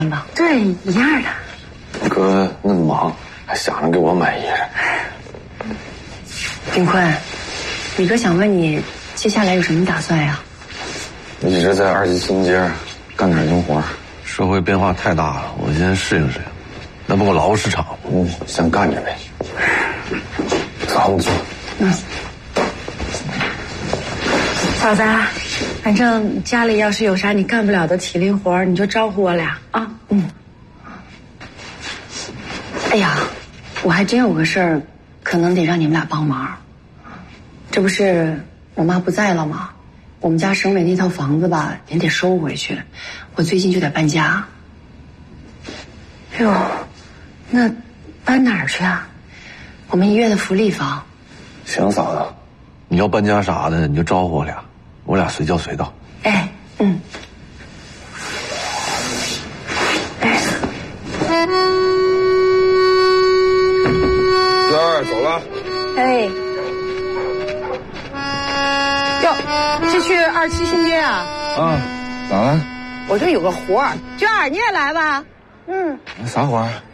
吧？对，一样的。 哥那么忙，还想着给我买衣裳。 炳坤，李哥想问你，接下来有什么打算呀？ 一直在2级新街干点零活。 社会变化太大了，我先适应适应。那不我劳务市场， 先干着呗。走，你坐。 嫂子，反正家里要是有啥你干不了的体力活，你就招呼我俩啊。哎呀，我还真有个事儿，可能得让你们俩帮忙。这不是我妈不在了吗？我们家省委那套房子吧，也得收回去，我最近就得搬家。哎呦，那搬哪儿去啊？我们医院的福利房。 行，嫂子， 你要搬家啥的，你就招呼我俩随叫随到。 哎， 娟儿走了。 哎，哟，是去27新街啊？ 啊，咋了？ 我这有个活儿，娟儿你也来吧？ 啥活儿？